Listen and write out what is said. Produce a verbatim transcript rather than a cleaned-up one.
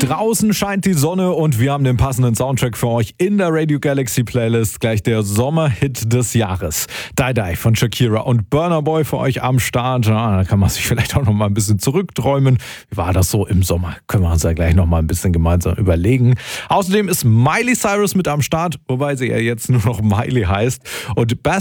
Draußen scheint die Sonne und wir haben den passenden Soundtrack für euch in der Radio Galaxy Playlist. Gleich der Sommerhit des Jahres. Die Die von Shakira und Burna Boy für euch am Start. Ja, da kann man sich vielleicht auch noch mal ein bisschen zurückträumen. Wie war das so im Sommer? Können wir uns ja gleich noch mal ein bisschen gemeinsam überlegen. Außerdem ist Miley Cyrus mit am Start, wobei sie ja jetzt nur noch Miley heißt. Und